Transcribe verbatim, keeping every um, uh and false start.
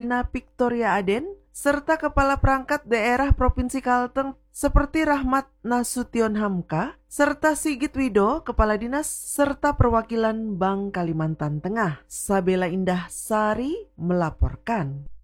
Rina Victoria Aden, serta Kepala Perangkat Daerah Provinsi Kalteng seperti Rahmat Nasution Hamka, serta Sigit Wido, Kepala Dinas, serta perwakilan Bank Kalimantan Tengah. Sabela Indah Sari melaporkan.